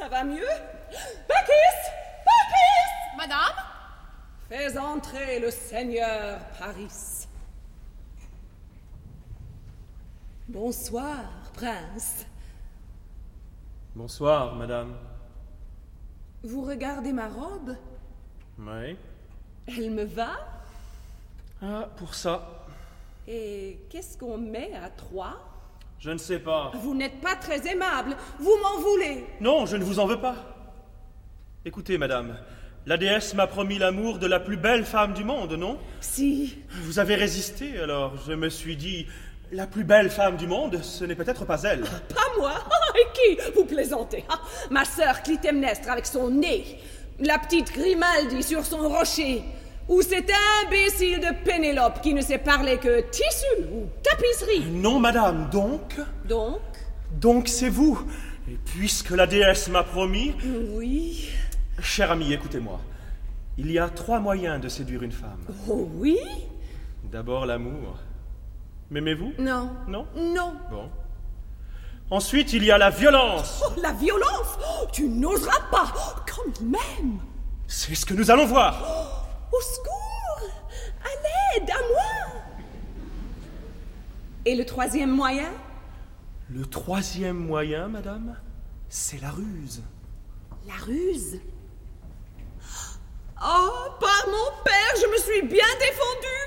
ça va mieux? Bacchus! Bacchus! Madame? Fais entrer le seigneur Paris. Bonsoir, prince. Bonsoir, madame. Vous regardez ma robe? Oui. Elle me va? Ah, pour ça. Et qu'est-ce qu'on met à 3? Je ne sais pas. Vous n'êtes pas très aimable. Vous m'en voulez. Non, je ne vous en veux pas. Écoutez, madame, la déesse m'a promis l'amour de la plus belle femme du monde, non? Si. Vous avez résisté, alors je me suis dit... La plus belle femme du monde, ce n'est peut-être pas elle. Pas moi. Et qui? Vous plaisantez. Ma sœur Clytemnestre avec son nez. La petite Grimaldi sur son rocher. Ou cet imbécile de Pénélope qui ne sait parler que tissu ou tapisserie. Non, madame, donc? Donc, c'est vous. Et puisque la déesse m'a promis... Oui. Cher ami, écoutez-moi. Il y a 3 moyens de séduire une femme. Oh oui? D'abord l'amour. M'aimez-vous? Non. Non? Non. Bon. Ensuite, il y a la violence. Oh, la violence? Oh, tu n'oseras pas. Oh, quand même. C'est ce que nous allons voir. Oh, au secours! À l'aide, à moi! Et le 3e moyen? Le 3e moyen, madame, c'est la ruse. La ruse? Oh, par mon père, je me suis bien défendue!